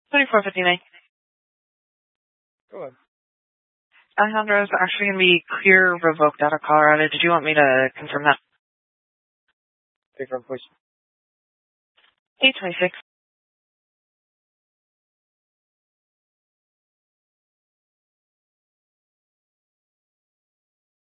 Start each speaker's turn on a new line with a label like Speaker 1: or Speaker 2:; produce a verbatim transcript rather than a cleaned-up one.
Speaker 1: twenty-four fifty-nine.
Speaker 2: Go ahead.
Speaker 1: Alejandro, is actually going to be clear revoked out of Colorado. Did you want me to confirm that?
Speaker 2: Confirm, please.
Speaker 1: eight twenty-six.